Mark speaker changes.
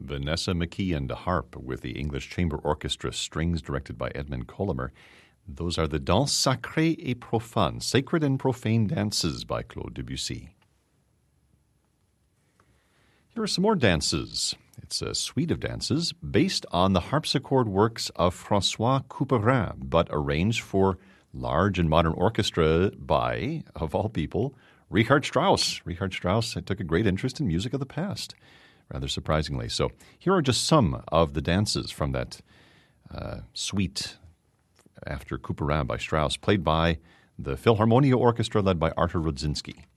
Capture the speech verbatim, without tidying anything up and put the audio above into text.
Speaker 1: Vanessa McKee and harp with the English Chamber Orchestra, strings directed by Edmund Colomer. Those are the Danses Sacrées et Profanes, Sacred and Profane Dances by Claude Debussy. Here are some more dances. It's a suite of dances based on the harpsichord works of François Couperin, but arranged for large and modern orchestra by, of all people, Richard Strauss. Richard Strauss took a great interest in music of the past, rather surprisingly. So here are just some of the dances from that uh, suite after Couperin by Strauss, played by the Philharmonia Orchestra led by Artur Rudzinski.